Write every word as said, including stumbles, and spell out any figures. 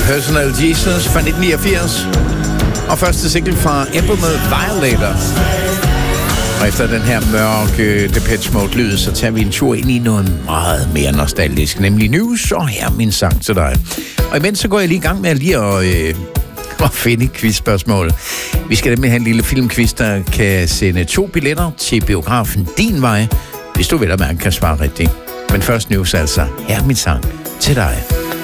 Personal Jesus fra nitten niogfirs. Og første single fra Apple med Violator. Og efter den her mørke Depeche Mode-lyd, så tager vi en tur ind i noget meget mere nostalgisk, nemlig news, og her er min sang til dig. Og imens så går jeg lige i gang med lige at, øh, at finde et quizspørgsmål. Vi skal nemlig have en lille filmquiz, der kan sende to billetter til biografen Din Vej, hvis du vel at mærke kan svare rigtigt. Men først news altså. Her er min sang til dig.